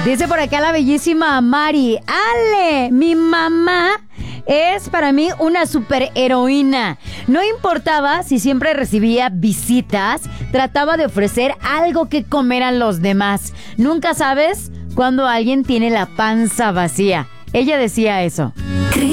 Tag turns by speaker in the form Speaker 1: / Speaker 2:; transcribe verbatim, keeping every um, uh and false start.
Speaker 1: Dice por acá la bellísima Mari. Ale, mi mamá es para mí una superheroína. No importaba si siempre recibía visitas, trataba de ofrecer algo que comer a los demás. Nunca sabes cuando alguien tiene la panza vacía. Ella decía eso.